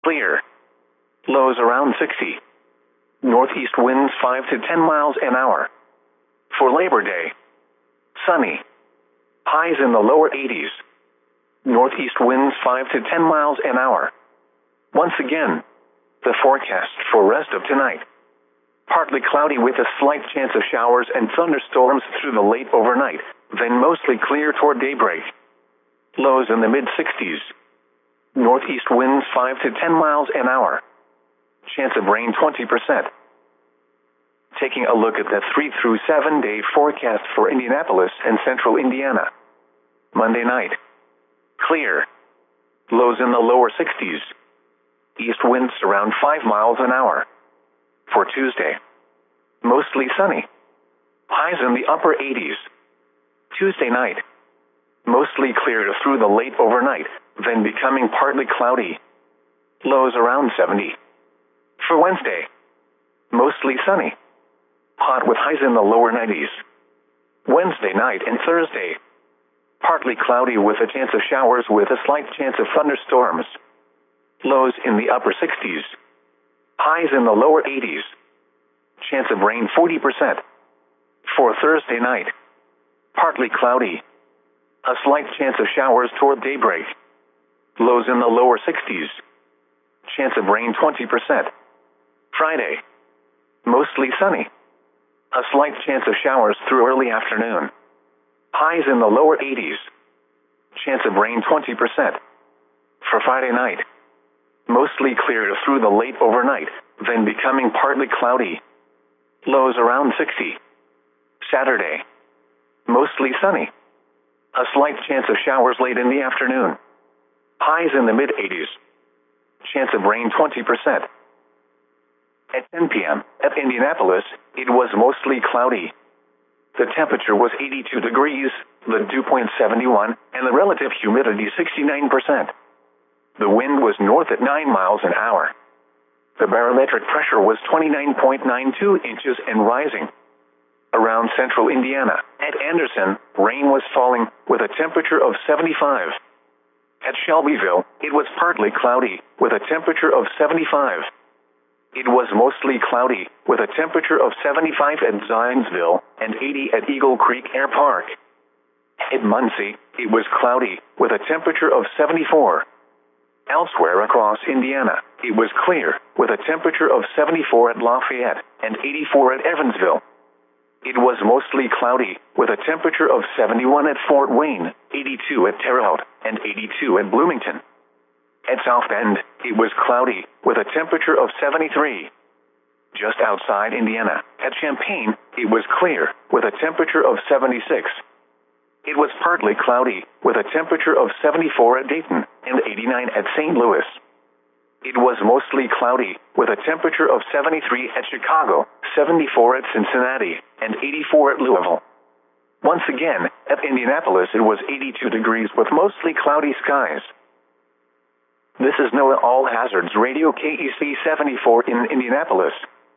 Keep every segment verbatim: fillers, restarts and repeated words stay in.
Clear. Lows around sixty. Northeast winds five to ten miles an hour. For Labor Day, sunny. Highs in the lower eighties. Northeast winds five to ten miles an hour. Once again, the forecast for rest of tonight. Partly cloudy with a slight chance of showers and thunderstorms through the late overnight, then mostly clear toward daybreak. Lows in the mid-sixties. Northeast winds five to ten miles an hour. Chance of rain twenty percent. Taking a look at the three through seven day forecast for Indianapolis and central Indiana. Monday night. Clear. Lows in the lower sixties. East winds around five miles an hour. For Tuesday, mostly sunny. Highs in the upper eighties. Tuesday night, mostly clear through the late overnight, then becoming partly cloudy. Lows around seventy. For Wednesday, mostly sunny. Hot with highs in the lower nineties. Wednesday night and Thursday, partly cloudy with a chance of showers with a slight chance of thunderstorms. Lows in the upper sixties. Highs in the lower eighties. Chance of rain forty percent. For Thursday night, partly cloudy. A slight chance of showers toward daybreak. Lows in the lower sixties. Chance of rain twenty percent. Friday, mostly sunny. A slight chance of showers through early afternoon. Highs in the lower eighties. Chance of rain twenty percent. For Friday night, mostly clear through the late overnight, then becoming partly cloudy. Lows around sixty. Saturday, mostly sunny. A slight chance of showers late in the afternoon. Highs in the mid-eighties. Chance of rain twenty percent. At ten p.m. at Indianapolis, it was mostly cloudy. The temperature was eighty-two degrees, the dew point seventy-one, and the relative humidity sixty-nine percent. The wind was north at nine miles an hour. The barometric pressure was twenty-nine point nine two inches and rising. Around central Indiana, at Anderson, rain was falling with a temperature of seventy-five. At Shelbyville, it was partly cloudy with a temperature of seventy-five. It was mostly cloudy with a temperature of seventy-five at Zionsville and eighty at Eagle Creek Air Park. At Muncie, it was cloudy with a temperature of seventy-four. Elsewhere across Indiana, it was clear with a temperature of seventy-four at Lafayette and eighty-four at Evansville. It was mostly cloudy with a temperature of seventy-one at Fort Wayne, eighty-two at Terre Haute, and eighty-two at Bloomington. At South Bend, it was cloudy with a temperature of seventy-three. Just outside Indiana, at Champaign, it was clear with a temperature of seventy-six. It was partly cloudy with a temperature of seventy-four at Dayton and eighty-nine at Saint Louis. It was mostly cloudy with a temperature of seventy-three at Chicago, seventy-four at Cincinnati, and eighty-four at Louisville. Once again, at Indianapolis it was eighty-two degrees with mostly cloudy skies. This is NOAA All Hazards Radio K E C seventy-four in Indianapolis.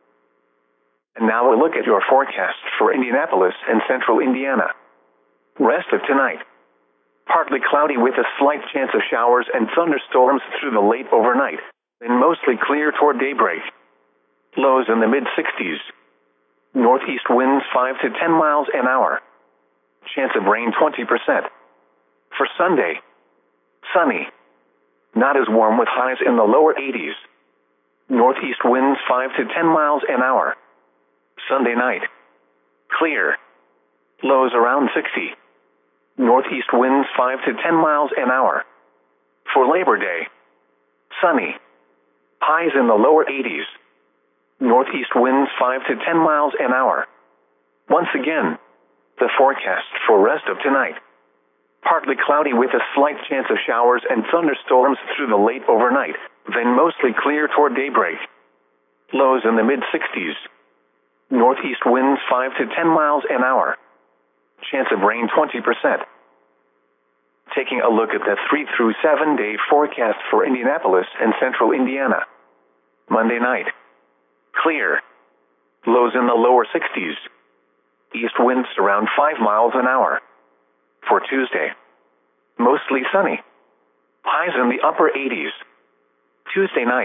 And now a look at your forecast for Indianapolis and central Indiana. Rest of tonight. Partly cloudy with a slight chance of showers and thunderstorms through the late overnight, then mostly clear toward daybreak. Lows in the mid-sixties. Northeast winds five to ten miles an hour. Chance of rain twenty percent. For Sunday, sunny. Not as warm with highs in the lower eighties. Northeast winds five to ten miles an hour. Sunday night, clear. Lows around sixty. Northeast winds five to ten miles an hour. For Labor Day, sunny. Highs in the lower eighties. Northeast winds five to ten miles an hour. Once again, the forecast for rest of tonight. Partly cloudy with a slight chance of showers and thunderstorms through the late overnight, then mostly clear toward daybreak. Lows in the mid-sixties. Northeast winds five to ten miles an hour. Chance of rain twenty percent. Taking a look at the three through seven day forecast for Indianapolis and central Indiana. Monday night, clear. Lows in the lower sixties. East winds around five miles an hour. For Tuesday, mostly sunny. Highs in the upper eighties. Tuesday night.